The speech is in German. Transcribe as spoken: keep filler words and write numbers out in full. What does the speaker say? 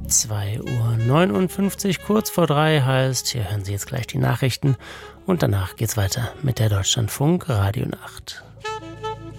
zwei Uhr neunundfünfzig, kurz vor drei heißt, hier hören Sie jetzt gleich die Nachrichten und danach geht's weiter mit der Deutschlandfunk Radio Nacht.